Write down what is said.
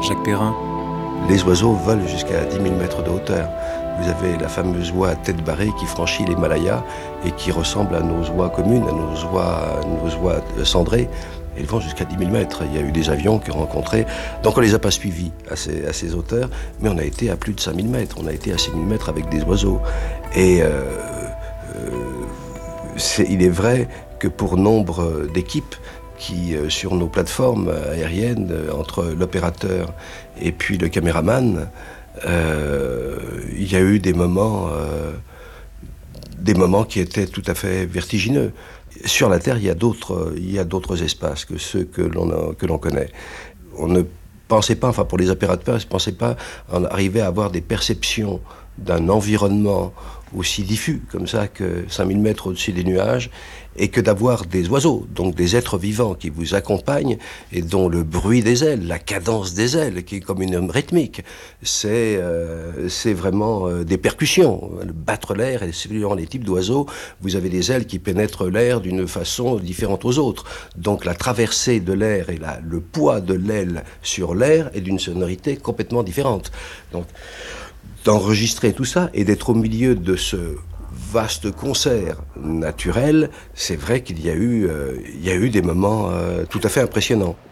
Jacques Perrin. Les oiseaux volent jusqu'à 10 000 mètres de hauteur. Vous avez la fameuse oie à tête barrée qui franchit l'Himalaya et qui ressemble à nos oies communes, à nos oies cendrées. Ils vont jusqu'à 10 000 mètres. Il y a eu des avions qui ont rencontré. Donc on ne les a pas suivis à ces hauteurs, mais on a été à plus de 5 000 mètres. On a été à 6 000 mètres avec des oiseaux. Et il est vrai que pour nombre d'équipes qui, sur nos plateformes aériennes, entre l'opérateur et puis le caméraman, il y a eu des moments qui étaient tout à fait vertigineux. Sur la Terre, il y a d'autres espaces que ceux que l'on connaît. On ne pensait pas, enfin pour les opérateurs, ils ne pensaient pas en arriver à avoir des perceptions d'un environnement aussi diffus, comme ça, que 5000 mètres au-dessus des nuages, et que d'avoir des oiseaux, donc des êtres vivants qui vous accompagnent, et dont le bruit des ailes, la cadence des ailes, qui est comme une rythmique, c'est vraiment des percussions. Battre l'air, et suivant les types d'oiseaux, vous avez des ailes qui pénètrent l'air d'une façon différente aux autres. Donc la traversée de l'air et le poids de l'aile sur l'air est d'une sonorité complètement différente. Donc, d'enregistrer tout ça et d'être au milieu de ce vaste concert naturel, c'est vrai qu'il y a eu des moments tout à fait impressionnants.